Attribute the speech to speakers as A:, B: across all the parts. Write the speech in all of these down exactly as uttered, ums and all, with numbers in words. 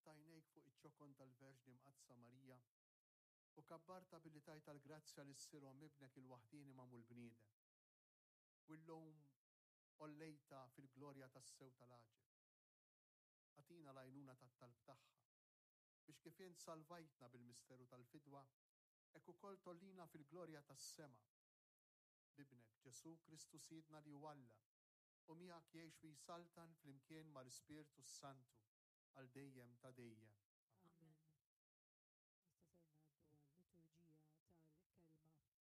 A: ħattajnejk fuq iċ-ċokon tal-Verġni Mqadsa Marija u kabbarta billi tajta l-grazzja li ssirhom ibnek il-waħdini mamul bniedem. U llum ollejta fil-glorja tas-sew tal-aġel. Atina l-għajnuna tat-talb tagħha biex kif int salvajtna bil-misteru tal-fidwa hekk ukoll tollina fil-glorja tas-sema. Bibnek Ġesu Kristu Sidna li hu Alla u miegħek jgħix u jsaltan flimkien mal-Ispirtu Santu għal dejjem ta' dejjem.
B: Amen. Issa ser ngħaddu għal-liturġija tal-kelma.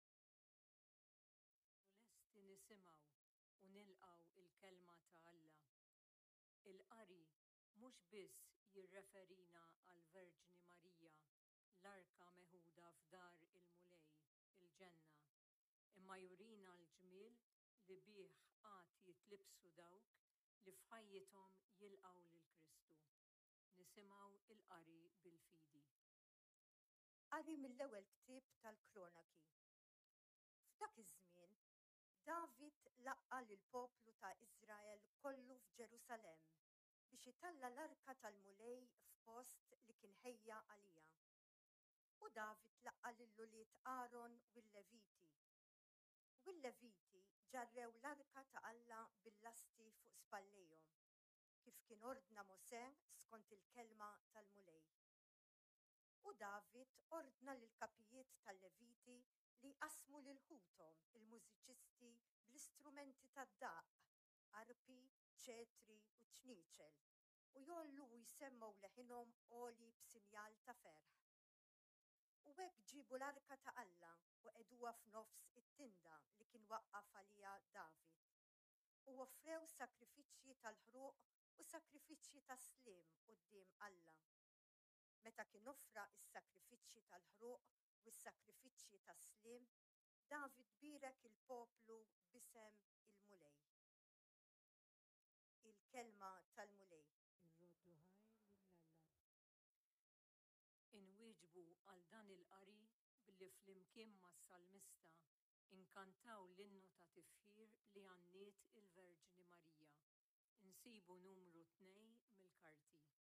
C: Lesti nisimgħu u nilqgħu il-kelma ta' Alla. Il-qari mhux biss jirreferina għal Verġni Marija, l-arka meħuda f'dar il-mulej, il-ġenna, imma jurina l-ġmiel li bih qatt jitlibsu dawk li f'ħajjithom jilqgħu lil Kristu. Nisimgħu il-qari bil-fidi.
D: Qari mill-ewwel ktieb tal-Kronaki. F'dak iż-żmien, David laqqa lil poplu ta' Iżrael kollu f'Ġerusalemm biex italla l-arka tal-mulej f'post li kien ħejja għalija. U David laqqa lill-uliet Aaron u l-Leviti. U l-Leviti ġarrew l-arka ta' Alla bil-lasti fuq spallejhom, kif kien ordna Mosè skont il-kelma tal-mulej. U David ordna lill-kapijiet tal-Leviti li jqasmu lil ħuthom il-mużiċisti bl-istrumenti tad-daqq, arpi, ċetri u ċniċel, u jollu u jsemmaw leħinhom għoli b'sinjal ta' ferħ. U hekk ġibu l-arka ta' Alla u qeduha f'nofs it-tinda li kien waqqaf għalija David. U offrew sakrifiċċji tal-ħruq u sakrifiċċji ta' sliem quddiem Alla. Meta kien offra is-sakrifiċċji tal-ħruq u s-sakrifiċċji ta' sliem, David birek il-poplu bisem il-mulej. Il-kelma tal-mulej.
B: Ir-roddu ħaj lill-Alla.
C: Inwieġbu għal dan il-qari billi flimkien mas-salmista inkantaw l-innu ta' tifħir li għanniet il-Verġni Marija. Insibu numru tnej mill-karti.